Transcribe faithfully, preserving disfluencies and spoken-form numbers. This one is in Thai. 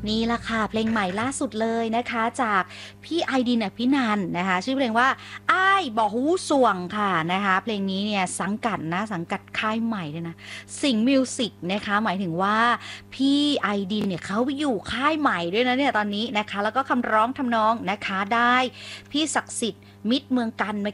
นี่แหละค่ะเพลงใหม่ล่าสุดเลยนะคะจากพี่ไอดินอภินันท์นะคะชื่อเพลงว่าอ้ายบ่ฮู้สวงค่ะนะคะเพลงนี้เนี่ยสังกัดนะสังกัดค่ายใหม่เลยนะสิงห์มิวสิกนะคะหมายถึงว่าพี่ไอดินเนี่ยเขาอยู่ค่ายใหม่ด้วยนะเนี่ยตอนนี้นะคะแล้วก็คำร้องทำนองนะคะได้พี่ศักดิ์สิทธิ์มิตรเมืองกันมา